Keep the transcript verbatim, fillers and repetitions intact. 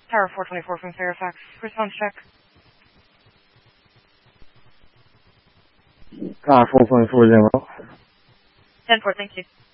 Tower four twenty-four from Fairfax. Response check. Tower four twenty-four, zero. ten four, thank you.